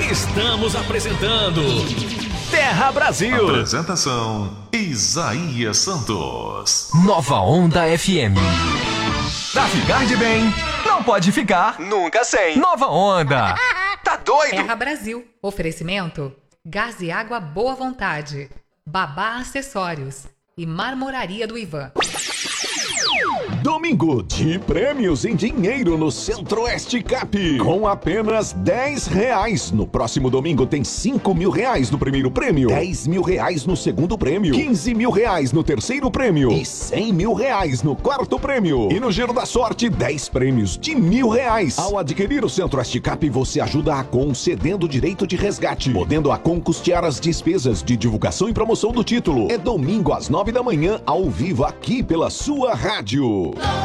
Estamos apresentando Terra Brasil. Apresentação Isaías Santos. Nova Onda FM. Pra ficar de bem, não pode ficar nunca sem Nova Onda. Tá doido? Terra Brasil. Oferecimento: Gás e Água Boa Vontade, Babá Acessórios e Marmoraria do Ivan. Domingo de prêmios em dinheiro no Centro-Oeste Cap. Com apenas R$10. No próximo domingo tem R$5.000 no primeiro prêmio, R$10.000 no segundo prêmio, R$15.000 no terceiro prêmio e R$100.000 no quarto prêmio. E no Giro da Sorte, 10 prêmios de R$1.000. Ao adquirir o Centro-Oeste Cap, você ajuda a Acon cedendo direito de resgate, podendo a Acon custear as despesas de divulgação e promoção do título. É domingo às 9 da manhã, ao vivo aqui pela sua rádio.